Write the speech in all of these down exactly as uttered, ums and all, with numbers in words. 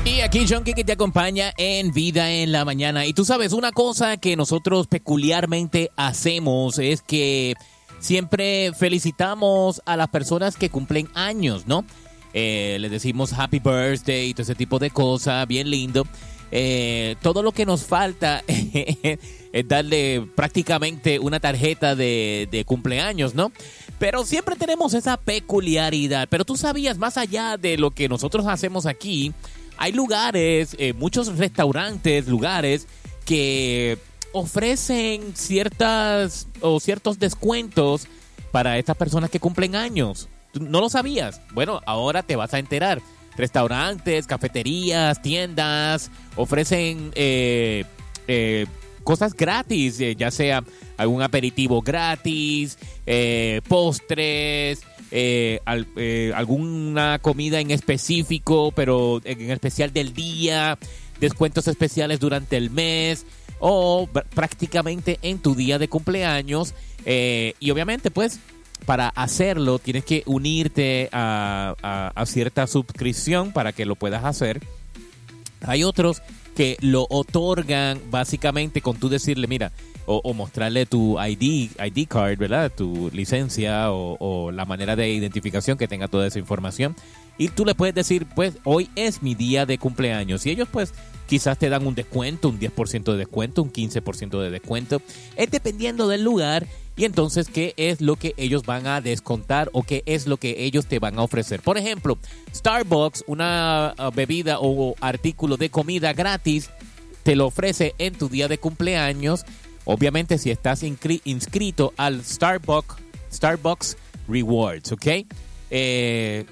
Y aquí Junkie que te acompaña en Vida en la Mañana. Y tú sabes, una cosa que nosotros peculiarmente hacemos es que siempre felicitamos a las personas que cumplen años, ¿no? Eh, les decimos happy birthday y todo ese tipo de cosas, bien lindo. Eh, todo lo que nos falta es darle prácticamente una tarjeta de, de cumpleaños, ¿no? Pero siempre tenemos esa peculiaridad. Pero tú sabías, más allá de lo que nosotros hacemos aquí, hay lugares, eh, muchos restaurantes, lugares que ofrecen ciertas o ciertos descuentos para estas personas que cumplen años. ¿No lo sabías? Bueno, ahora te vas a enterar. Restaurantes, cafeterías, tiendas ofrecen eh, eh, cosas gratis, eh, ya sea algún aperitivo gratis, eh, postres, eh, al, eh, alguna comida en específico, pero en especial del día, descuentos especiales durante el mes o prácticamente en tu día de cumpleaños. Eh, y obviamente, pues, para hacerlo tienes que unirte a, a, a cierta suscripción para que lo puedas hacer. Hay otros que lo otorgan básicamente con tú decirle, mira, o, o mostrarle tu I D, I D card, ¿verdad? Tu licencia o, o la manera de identificación que tenga toda esa información. Y tú le puedes decir, pues, hoy es mi día de cumpleaños. Y ellos, pues, quizás te dan un descuento, un diez por ciento de descuento, un quince por ciento de descuento. Es dependiendo del lugar. Y entonces, ¿qué es lo que ellos van a descontar o qué es lo que ellos te van a ofrecer? Por ejemplo, Starbucks, una uh, bebida o artículo de comida gratis, te lo ofrece en tu día de cumpleaños. Obviamente, si estás inscri- inscrito al Starbucks, Starbucks Rewards, ¿ok? Eh,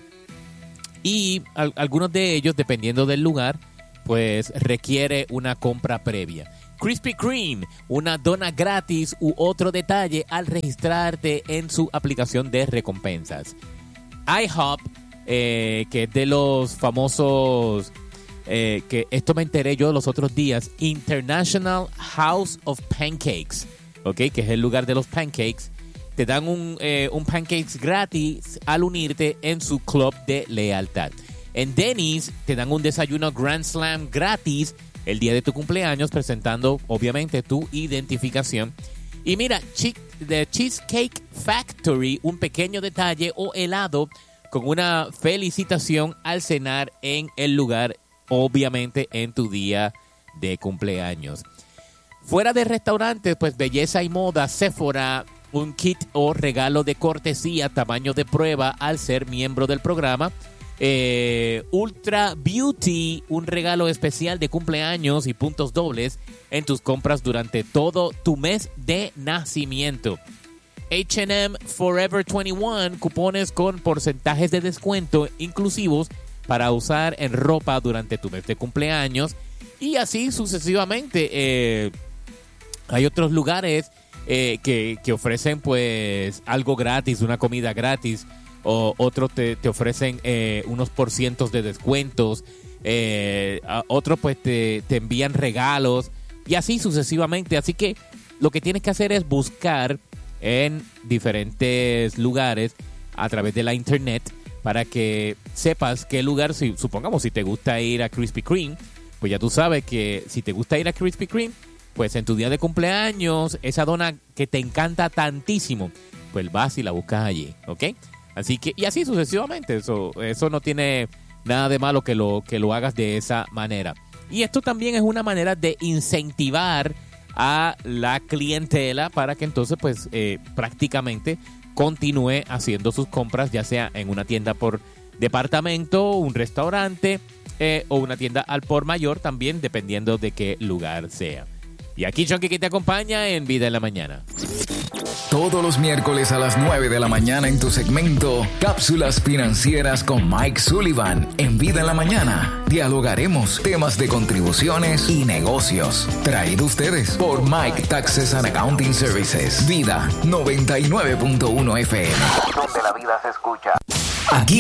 y al- algunos de ellos, dependiendo del lugar, pues requiere una compra previa. Krispy Kreme, una dona gratis u otro detalle al registrarte en su aplicación de recompensas. IHOP, eh, que es de los famosos, eh, que esto me enteré yo los otros días, International House of Pancakes, ¿ok? Que es el lugar de los pancakes. Te dan un, eh, un pancakes gratis al unirte en su club de lealtad. En Denny's te dan un desayuno Grand Slam gratis el día de tu cumpleaños, presentando obviamente tu identificación. Y mira, Che- The Cheesecake Factory, un pequeño detalle o helado con una felicitación al cenar en el lugar, obviamente en tu día de cumpleaños. Fuera de restaurantes, pues belleza y moda, Sephora, un kit o regalo de cortesía, tamaño de prueba al ser miembro del programa. Eh, Ultra Beauty, un regalo especial de cumpleaños y puntos dobles en tus compras durante todo tu mes de nacimiento. H and M Forever veintiuno, cupones con porcentajes de descuento inclusivos para usar en ropa durante tu mes de cumpleaños. Y así sucesivamente. Eh, hay otros lugares eh, que, que ofrecen pues algo gratis, una comida gratis. O otros te, te ofrecen eh, unos porcientos de descuentos, eh, otros pues te, te envían regalos y así sucesivamente. Así que lo que tienes que hacer es buscar en diferentes lugares a través de la internet para que sepas qué lugar, si, supongamos si te gusta ir a Krispy Kreme, pues ya tú sabes que si te gusta ir a Krispy Kreme, pues en tu día de cumpleaños, esa dona que te encanta tantísimo, pues vas y la buscas allí, ¿ok? Así que, y así sucesivamente, eso, eso no tiene nada de malo que lo, que lo hagas de esa manera. Y esto también es una manera de incentivar a la clientela para que entonces pues eh, prácticamente continúe haciendo sus compras, ya sea en una tienda por departamento, un restaurante eh, o una tienda al por mayor también, dependiendo de qué lugar sea. Y aquí Chonky que te acompaña en Vida en la Mañana. Todos los miércoles a las nueve de la mañana en tu segmento Cápsulas Financieras con Mike Sullivan. En Vida en la Mañana dialogaremos temas de contribuciones y negocios. Traído ustedes por Mike Taxes and Accounting Services. Vida noventa y nueve punto uno F M. Donde la vida se escucha. Aquí